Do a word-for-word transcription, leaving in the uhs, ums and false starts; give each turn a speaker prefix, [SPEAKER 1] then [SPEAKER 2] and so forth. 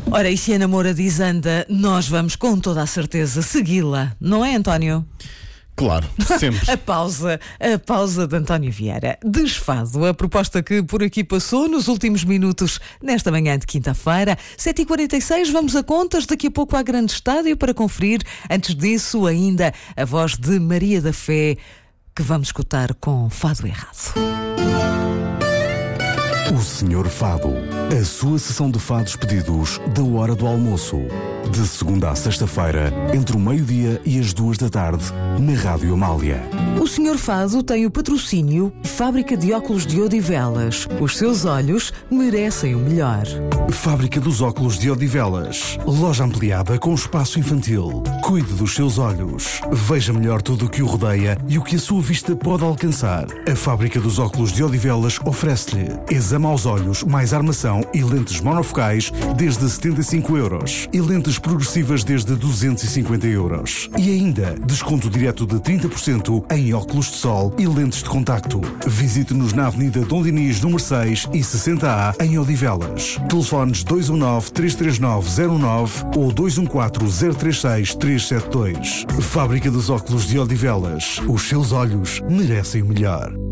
[SPEAKER 1] Ora, e se a namora desanda, nós vamos com toda a certeza segui-la, não é, António?
[SPEAKER 2] Claro, sempre.
[SPEAKER 1] A pausa, a pausa de António Vieira. Desfado, a proposta que por aqui passou nos últimos minutos nesta manhã de quinta-feira. sete e quarenta e seis, vamos a contas, daqui a pouco há grande estádio para conferir. Antes disso, ainda a voz de Maria da Fé, que vamos escutar com Fado Errado.
[SPEAKER 3] O Senhor Fado, a sua sessão de fados pedidos da hora do almoço. De segunda a sexta-feira, entre o meio-dia e as duas da tarde, na Rádio Amália.
[SPEAKER 1] O senhor Fado tem o patrocínio Fábrica de Óculos de Odivelas. Os seus olhos merecem o melhor.
[SPEAKER 3] Fábrica dos Óculos de Odivelas. Loja ampliada com espaço infantil. Cuide dos seus olhos. Veja melhor tudo o que o rodeia e o que a sua vista pode alcançar. A Fábrica dos Óculos de Odivelas oferece-lhe exame aos olhos, mais armação e lentes monofocais desde setenta e cinco euros e lentes progressivas desde duzentos e cinquenta euros. E ainda, desconto direto de trinta por cento em óculos de sol e lentes de contacto. Visite-nos na Avenida Dom Dinis, número seis e sessenta A, em Odivelas. Telefones dois um nove, três três nove, zero nove ou dois um quatro, zero três seis, três sete dois. Fábrica dos Óculos de Odivelas. Os seus olhos merecem o melhor.